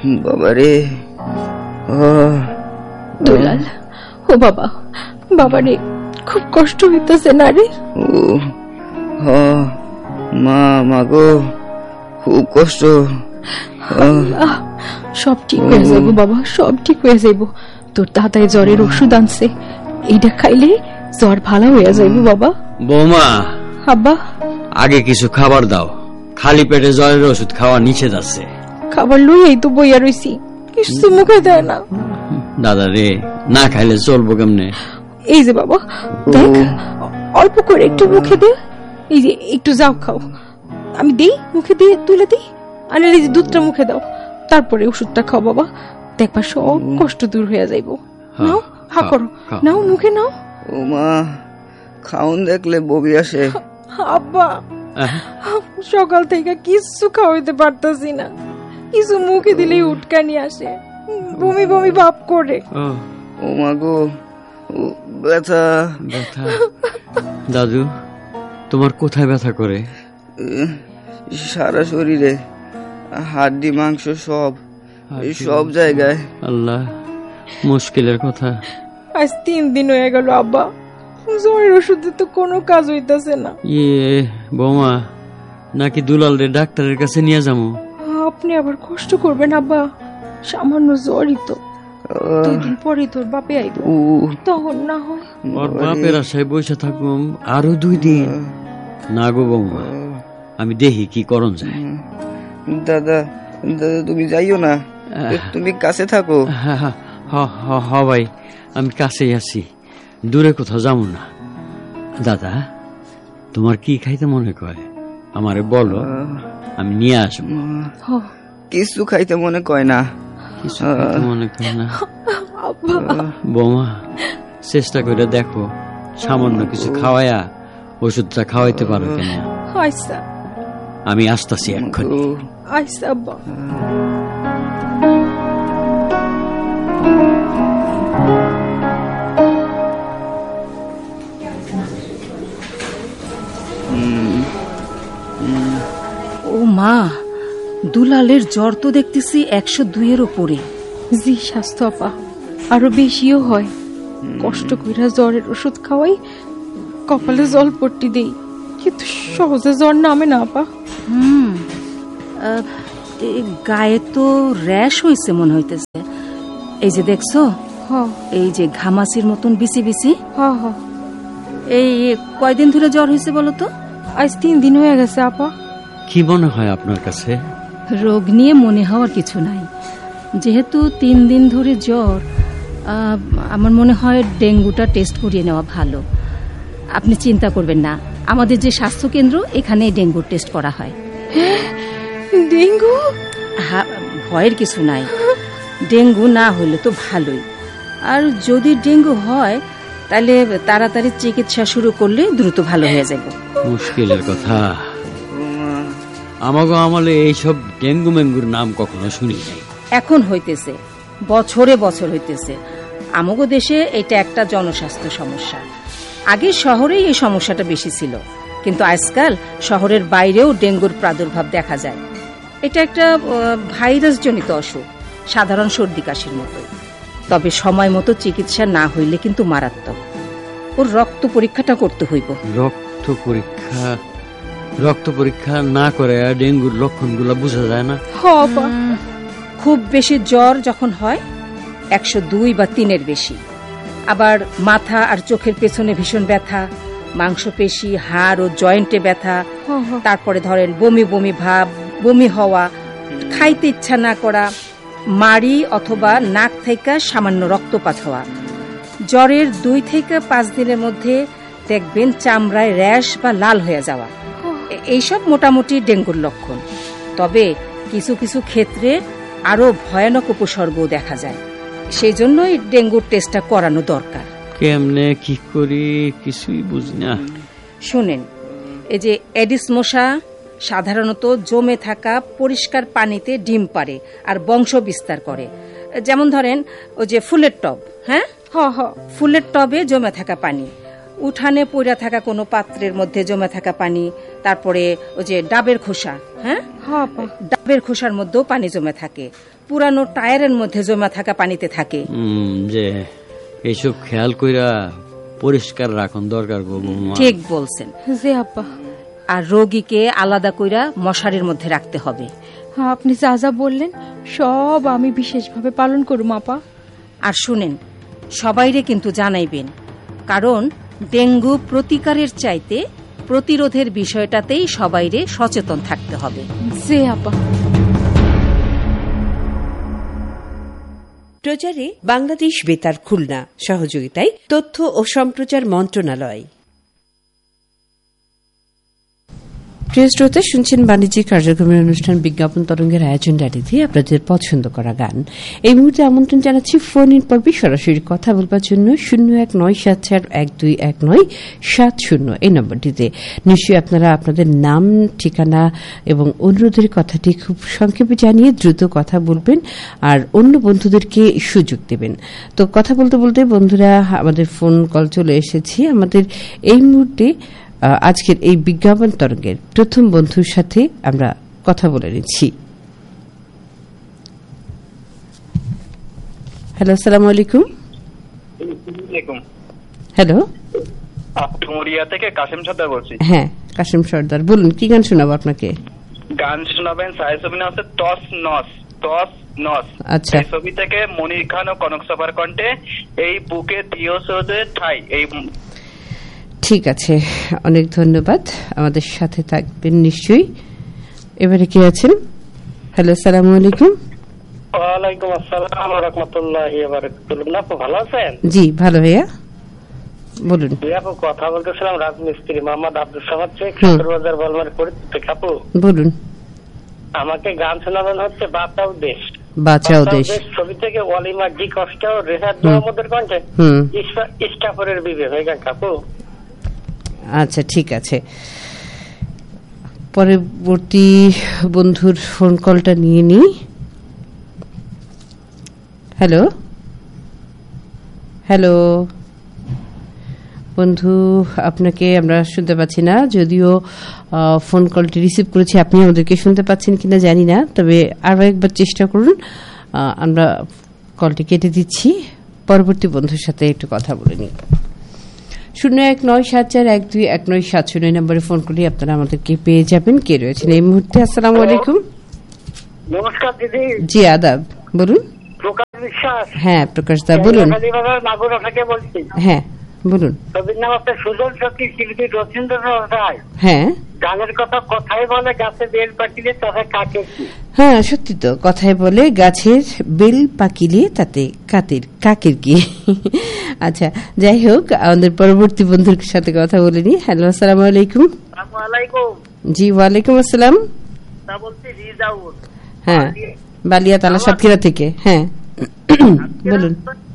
বাবারে। দুলাল, ও বাবা, বাবারে খুব কষ্ট হইতেছে না রে? মা গো, খুব কষ্ট। সব ঠিক হয়ে যাবো বাবা, সব ঠিক হয়ে যাইব। তোর দাদাই জ্বরের ওষুধ আনছে, এইটা খাইলে জ্বর ভালো হয়ে যাইব বাবা। বৌমা, আব্বা আগে কিছু খাবার দাও, খালি পেটে জ্বরের ওষুধ খাওয়া নিষেধ আছে। খাবার লইয়াই তো বইয়া রইছি, কিছু মুখে দেয় না। দাদা রে, না খাইলে চলবো কেমনে? এই যে বাবা দেখ, অল্প করে একটু মুখে দে। এই যে একটু যাও খাও, আমি দেই মুখে দিয়ে তুলে দিই। আর এই যে দুধটা মুখে দাও, তারপরে ওষুধটা খাও বাবা, দেখবা সব কষ্ট দূর হয়ে যাইব। নাও, হা করো, নাও মুখে নাও। ও মা, খাউন দেখলে বমি আসে। আব্বা, সকাল থেকে কিছু খাওয়াইতে পারতাছি না, কিছু মুখে দিলেই উটকানি আসে, বমি বমি ভাব করে। ও মা গো, ব্যথা। দাদু, তোমার কোথায় ব্যথা করে? সারা শরীরে, হাড্ডি মাংস সব জায়গায়। আল্লাহ, মুশকিলের কথা। আজ 3 দিন হয়ে গেল আব্বা, জ্বরের ওষুধে তো কোনো কাজ হইতাছে না। বৌমা, নাকি দুলাল রে ডাক্তারের কাছে নিয়ে যাবো? আপনি আবার কষ্ট করবেন আব্বা, সামান্য জ্বরই তো, 2 দিন পরে তোর বাপে আইব, তখন না হয়। ওর বাপের আশায় বসে থাকুম আরো 2 দিন? না গো বৌমা, আমি দেখি কি করণ যায়। দাদা, তুমি যাইও না, তুমি কাছে থাকো। হ ভাই, আমি কাছেই আছি, দূরে কোথাও যাবো না। দাদা, তোমার কি খাইতে মনে করে আমারে বলো, আমি নিয়ে আসবো। কিছু খাইতে মনে কয় না। কিছু খাইতে মনে করে না? বৌমা, চেষ্টা করে দেখো, সামান্য কিছু খাওয়ায়া ওষুধটা খাওয়াইতে পারো কিনা। আমি আসতেছি এক্ষুনি। আব্বা, ও মা, দুলালের জ্বর তো দেখতেছি 102-এর উপরে। জি স্বাস্থ্য আপা, আরো বেশিও হয়। কষ্ট কইরা জ্বরের ওষুধ খাওয়াই, কপালে জল পট্টি দেই, কিন্তু সহজে জ্বর নামে না আপা। গায়ে তো র্যাশ হয়েছে মনে হইতেছে। এই যে দেখছো, এই যে ঘামাচির মতন বিচি বিচি। এই কয়দিন ধরে জ্বর হয়েছে বলো তো? আজ 3 দিন হয়ে গেছে আপা। কি মনে হয় আপনার কাছে? রোগ নিয়ে মনে হওয়ার কিছু নাই, যেহেতু 3 দিন ধরে জ্বর, আমার মনে হয় ডেঙ্গুটা টেস্ট করিয়ে নেওয়া ভালো। আপনি চিন্তা করবেন না, আমাদের যে স্বাস্থ্য কেন্দ্র, এখানে ডেঙ্গুর টেস্ট করা হয়। ডেঙ্গু? হ্যাঁ, ভয়ের কিছু নাই। ডেঙ্গু না হলে তো ভালোই, আর যদি ডেঙ্গু হয় তাহলে তাড়াতাড়ি চিকিৎসা শুরু করলে দ্রুত ভালো হয়ে যাবে। মুশকিলের কথা, আমাগো আমলে এইসব ডেঙ্গু মেঙ্গুর নাম কখনো শুনি নাই। এখন হইতেছে, বছরে বছর হইতেছে। আমাগো দেশে এটা একটা জনস্বাস্থ্য সমস্যা। আগে শহরেই এই সমস্যাটা বেশি ছিল, কিন্তু আজকাল শহরের বাইরেও ডেঙ্গুর প্রাদুর্ভাব দেখা যায়। এটা একটা ভাইরাস জনিত অসুখ, সাধারণ সর্দি কাশির মতো। তবে সময় মতো চিকিৎসা না হইলে কিন্তু মারাত্মক। ওর রক্ত পরীক্ষাটা করতে হইব। রক্ত পরীক্ষা না করে ডেঙ্গুর লক্ষণগুলো বোঝা যায় না? খুব বেশি জ্বর যখন হয়, 102 বা 3-এর বেশি, আবার মাথা আর চোখের পেছনে ভীষণ ব্যথা, মাংসপেশি, হাড় ও জয়েন্টে ব্যথা, তারপরে ধরেন বমি বমি ভাব, বমি হওয়া, খাইতে ইচ্ছা না করা, মাড়ি অথবা নাক থেকে সামান্য রক্তপাত হওয়া। জ্বরের 2 থেকে 5 দিনের মধ্যে দেখবেন চামড়ায় র্যাশ বা লাল হয়ে যাওয়া। এইসব মোটামুটি ডেঙ্গুর লক্ষণ। তবে কিছু কিছু ক্ষেত্রে আরো ভয়ানক উপসর্গও দেখা যায়। সেই জন্যই ডেঙ্গুর টেস্টটা করানো দরকার। কেমনে কি করি কিছুই বুঝি না। শুনেন, এই যে এডিস মশা সাধারণত জমে থাকা পরিষ্কার পানিতে ডিম পাড়ে আর বংশ বিস্তার করে। যেমন ধরেন ওই যে ফুলের টব, ফুলের টবে জমে থাকা পানি, উঠানে পড়ে থাকা কোনো পাত্রের মধ্যে জমে থাকা পানি, তারপরে ওই যে ডাবের খোসা, হ্যাঁ ডাবের খোসার মধ্যেও পানি জমে থাকে, পুরানো টায়ারের মধ্যে জমে থাকা পানিতে থাকে। যে এইসব খেয়াল কইরা পরিষ্কার রাখুন দরকার। ঠিক বলছেন। জি আপা। আর রোগীকে আলাদা কইরা মশারির মধ্যে রাখতে হবে। আপনি যা যা বললেন সব আমি বিশেষভাবে পালন করুম আপা। আর শুনেন, সবাইরে কিন্তু জানাইবেন, কারণ ডেঙ্গু প্রতিকারের চাইতে প্রতিরোধের বিষয়টাতেই সবাইরে সচেতন থাকতে হবে। জি আপা। প্রচারে বাংলাদেশ বেতার খুলনা, সহযোগিতায় তথ্য ও সম্প্রচার মন্ত্রণালয়। প্রিয় শ্রোতা, শুনছেন বাণিজ্যিক কার্যক্রমের অনুষ্ঠান বিজ্ঞাপন তরঙ্গের আয়োজন ডায়েরিতে আপনাদের পছন্দ করা গান। এই মুহূর্তে আমন্ত্রণ জানাচ্ছি ফোন ইন পর্বে সরাসরি কথা বলবার জন্য 0197412170 এই নম্বরটিতে। নিশ্চয়ই আপনারা আপনাদের নাম, ঠিকানা এবং অনুরোধের কথাটি খুব সংক্ষেপে জানিয়ে দ্রুত কথা বলবেন আর অন্য বন্ধুদেরকে সুযোগ দেবেন। তো কথা বলতে বলতে বন্ধুরা, আমাদের ফোন কল চলে এসেছে। আমাদের এই মুহূর্তে আজকের এই বিজ্ঞাপন তরঙ্গের প্রথম বন্ধুর সাথে আমরা কথা বলে নিচ্ছি। হ্যালো, আসসালামু আলাইকুম। হ্যালো, ঠুমুরিয়া থেকে কাশিম সর্দার বলছি। হ্যাঁ, কাশিম সর্দার বলুন, কি গান শোনাবো আপনাকে? গান শোনাবেন ছায়াছবি আছে টস নস, টস নস। আচ্ছা, এই ছবি থেকে মনির খান ও কনক সবার কণ্ঠে এই বুকে দিও সোদের ঠাই। এই ঠিক আছে, অনেক ধন্যবাদ, আমাদের সাথে থাকবেন নিশ্চয়ই। এবারে কে আছেন? হ্যালো, আসসালামু আলাইকুম। ওয়ালাইকুম আসসালাম ওয়া রাহমাতুল্লাহি ওয়া বারাকাতুহু। আপু ভালো আছেন? জি ভালো ভাইয়া, বলুন। আপু কথা বলতেছিলাম রাজমিস্ত্রি মোহাম্মদ আব্দুল সামাদ থেকে খাতুরবাজার বলমার পরিচিত। আপু বলুন। আমাকে গান শোনাবেন হচ্ছে বাঁচাও দেশ। বাঁচাও দেশ ছবি থেকে ওয়ালিমা ডি কষ্ট ও রেহাত মোহাম্মদের কণ্ঠে ইস্টাফরের বিবে হয়ে গেল। আপু আচ্ছা, ঠিক আছে, পরবর্তী বন্ধুর ফোন কলটা নিয়ে নিই। হ্যালো হ্যালো বন্ধু, আপনাকে আমরা শুনতে পাচ্ছি না, যদিও ফোন কলটি রিসিভ করেছি। আপনি আমাদেরকে শুনতে পাচ্ছেন কিনা জানি না, তবে আরো একবার চেষ্টা করুন। আমরা কলটি কেটে দিচ্ছি, পরবর্তী বন্ধুর সাথে একটু কথা বলে নিই। 0197412170 নম্বরে ফোন করে আপনারা আমাদেরকে পেয়ে যাবেন। কে রয়েছেন এই মুহূর্তে? আসসালামু আলাইকুম। নমস্কার দিদি। জি আদাব, বলুন। প্রকাশ বিশ্বাস। হ্যাঁ প্রকাশ দা, বলুন। মাগুরা থেকে বলছি। হ্যাঁ বলুন। ছবির নাম আপনার সুজন শক্তি, শিল্পী রথীন্দ্রনাথ রায়। হ্যাঁ, গানের কথা কথাই বলে গাছে বেল পাকিলে তাতে কাকে কি। হ্যাঁ সত্যি তো, কথায় বলে গাছের বেল পাকিলে তাতে কাকের কি। আচ্ছা, যাই হোক, আমাদের পরবর্তী বন্ধুর সাথে কথা বলে নি। হ্যালো, আসসালামু আলাইকুম। জি ওয়ালাইকুম আসসালাম। হ্যাঁ, বালিয়া তালা সাতক্ষীরা থেকে। হ্যাঁ বলুন।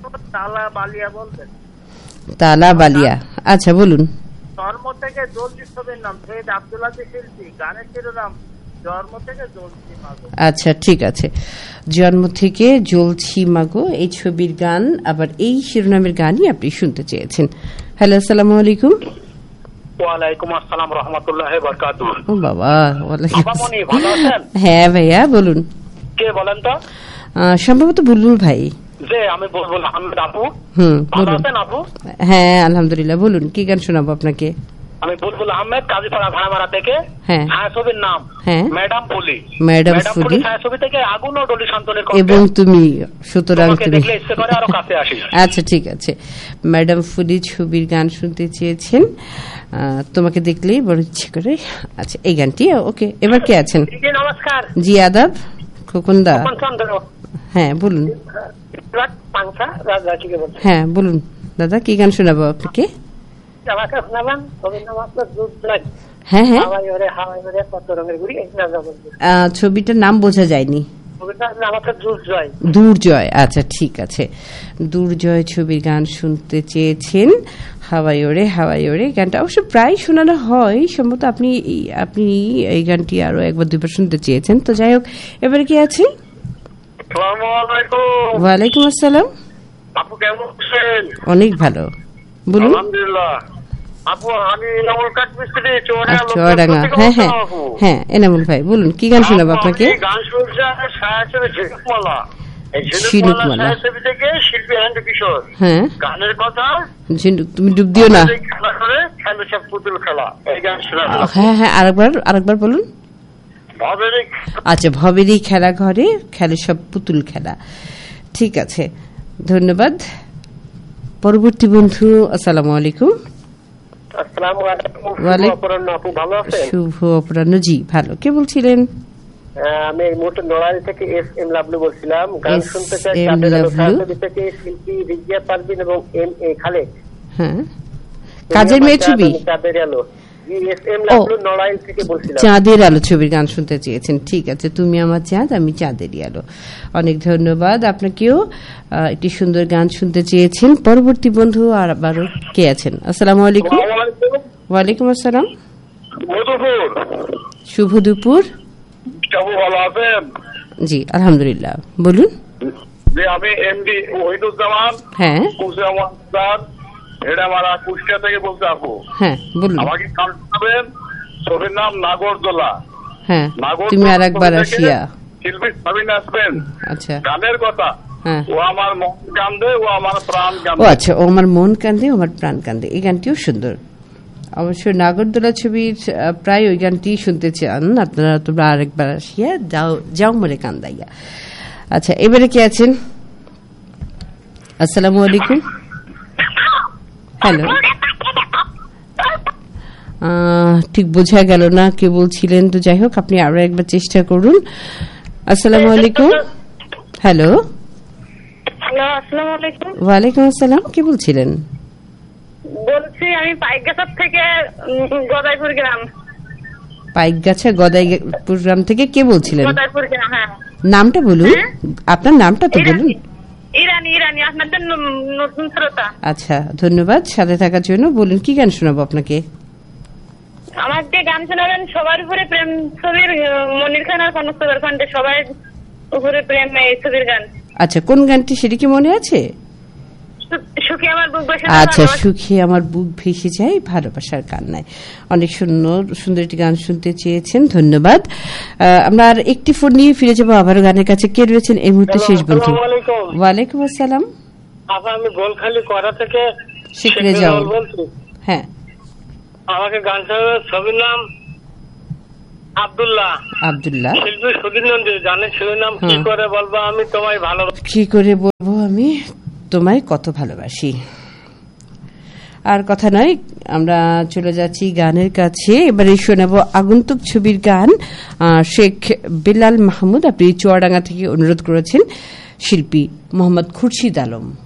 তালা বালিয়া, আচ্ছা বলুন। জন্ম থেকে জ্বলছি ছবির নাম সৈয়দ আব্দুল আজিজ শিল্পী, গানের শিরোনাম জন্ম থেকে জ্বলছি মাগো। আচ্ছা ঠিক আছে, জন্ম থেকে জ্বলছি মাগো এই ছবির গান, আবার এই শিরোনামের গানই আপনি শুনতে চেয়েছেন। হ্যালো, আসসালামু আলাইকুম। ওয়ালাইকুম আসসালাম রাহমাতুল্লাহি ওয়া বারাকাতুহু। ও বাবা, ওয়ালাইকুম। আপনি ভালো আছেন? হ্যাঁ ভাইয়া, বলুন। কে বলেন তো? সম্ভবত বুলবুল ভাই। যে আমি বুলবুল আহমেদ। আপু ভালো আছেন? আপু হ্যাঁ আলহামদুলিল্লাহ। বলুন, কি গান শোনাবো আপনাকে? আমি বুলবুল আহমেদ, কাজীপাড়া ভাড়ামারা থেকে। হ্যাঁ, ছায়াছবির নাম ম্যাডাম ফুলি। ম্যাডাম ফুলি ছায়াছবি থেকে আগুন ও ডলি শান্তনের কণ্ঠে এবং তুমি, সুতরাং তুমি দেখলে ইচ্ছে করে আরো কাছে আসি। আচ্ছা ঠিক আছে, ম্যাডাম ফুলি ছবির গান শুনতে চেয়েছেন, তোমাকে দেখলেই বড় ইচ্ছে করে। আচ্ছা, এই গানটি ওকে। এবার কে আছেন? নমস্কার। জি আদাব, খোকনদা। হ্যাঁ বলুন। হ্যাঁ বলুন দাদা, কি গান শোনাবো আপনাকে? হ্যাঁ হ্যাঁ, ছবিটার নাম বোঝা যায়নি। দুর্জয়। আচ্ছা ঠিক আছে, দুর্জয় ছবির গান শুনতে চেয়েছেন। হাওয়াই ওড়ে হাওয়াই ওড়ে গানটা অবশ্য প্রায় শোনানো হয়, সম্ভবত আপনি এই গানটি আরো একবার দুইবার শুনতে চেয়েছেন। তো যাই হোক, এবারে কি আছে? ওয়ালাইকুম আসসালাম। আপু কেমন আছেন? অনেক ভালো, বলুন। আলহামদুলিল্লাহ। আপু আমি এনামুল কাঠমিস্ত্রি চুয়াডাঙ্গা। হ্যাঁ হ্যাঁ হ্যাঁ, এনামুল ভাই বলুন, কি গান শোনাবো আপনাকে? গান শুনছি ছায়াছবি ঝিনুকমালা, ঝিনুকমালা থেকে শিল্পী হেন্দ্র কিশোর। হ্যাঁ, গানের কথা ঝিনুক তুমি ডুব দিও না, খেলা করে খেলে সব পুতুল খেলা, এই গান শোনাবো। হ্যাঁ হ্যাঁ, আরেকবার বলুন। আচ্ছা, ভবেরই খেলা ঘরে খেলে সব পুতুল খেলা। ঠিক আছে, ধন্যবাদ। পরবর্তী বন্ধু, আসসালামু আলাইকুম। শুভ অপরাহ্ন। জি ভালো, কে বলছিলেন? আমি এই মুহূর্তে নড়াইল থেকে এস এম লাভলু বলছিলাম। গান শুনতে চাই থেকে শিল্পী রিজিয়া পারভিন এবং এম এ খালেদ। হ্যাঁ, কাজের মেয়ে ছবি চাঁদের আলো ছবির গান শুনতে চেয়েছেন। ঠিক আছে, তুমি আমার চাঁদ, আমি চাঁদেরই আলো। অনেক ধন্যবাদ আপনাকেও, একটি সুন্দর গান শুনতে চেয়েছেন। পরবর্তী বন্ধু আর আবারও কে আছেন? আসসালামু আলাইকুম। ওয়ালাইকুম আসসালাম। শুভ দুপুর। ভালো আছেন? জি আলহামদুলিল্লাহ, বলুন। আমি এমডি ওহিদুজ্জামান। হ্যাঁ, কুষ্টিয়া থেকে বলতে আপু। হ্যাঁ বলুন। আমাকে ছবির নাম নাগরদোলা। হ্যাঁ, তুমি আর একবার আসিয়া শিল্পী সাবিনা আসবেন। আচ্ছা, গানের কথা ও আমার মন কান্দে ও আমার প্রাণ কান্দে। ও আচ্ছা, ও আমার মন কান্দে ও আমার প্রাণ কান্দে, এই গানটিও সুন্দর। অবশ্য নাগরদোলা ছবির প্রায় ওই গানটি শুনতে চান আপনারা, তোমরা আরেকবার আসিয়া যাও মরে কান্দাইয়া। আচ্ছা, এবারে কে আছেন? আসসালামু আলাইকুম। হ্যালো, ঠিক বোঝা গেল না কে বলছিলেন, তো যাই হোক আপনি আরো একবার চেষ্টা করুন। আসসালামু আলাইকুম। হ্যালো, আসসালামু আলাইকুম। ওয়ালাইকুম আসসালাম, কে বলছিলেন? বলছি আমি পাইকগাছা থেকে গদাইপুর গ্রাম। পাইকগাছা গদাইপুর গ্রাম থেকে কে বলছিলেন? গদাইপুর গ্রাম। হ্যাঁ, নামটা বলুন, আপনার নামটা তো বলুন। ইরানি আপনাদের নতুন শ্রোতা। আচ্ছা, ধন্যবাদ সাথে থাকার জন্য। বলুন, কি গান শোনাবো আপনাকে? আমাকে গান শোনাবেন সবার উপরে প্রেম ছবির, মনির খান আর কনকসবের খন্ডে সবার উপরে প্রেম, এই ছবির গান। আচ্ছা, কোন গানটি সেটা কি মনে আছে? সুখী আমার বুক ভেসে। আচ্ছা, সুখী আমার বুক ভেসে যায় ভালোবাসার কান্নায়। অনেক সুন্দর একটি গান শুনতে চেয়েছেন, ধন্যবাদ। আমরা আর একটি ফোন নিয়ে ফিরে যাবো আবারও গানের কাছে। কে রয়েছেন এই মুহূর্তে শেষ বন্ধু? ওয়ালাইকুম আসসালাম। আমি গোলখালি করা থেকে শিখরে যাও। হ্যাঁ, আমাকে গান শোনাবেন, ছবির নাম আব্দুল্লাহ। শিল্পী সুধীর নন্দী। গানের ছবির নাম কি করে বলবো আমি তোমায় ভালোবাসি। কি করে বলবো আমি তোমায় কত ভালোবাসি। আর কথা নয়, আমরা চলে যাচ্ছি গানের কাছে। এবারে শোনাবো আগন্তুক ছবির গান। শেখ বেলাল মাহমুদ, আপনি চুয়াডাঙ্গা থেকে অনুরোধ করেছেন, শিল্পী মোহাম্মদ খুরশিদ আলম।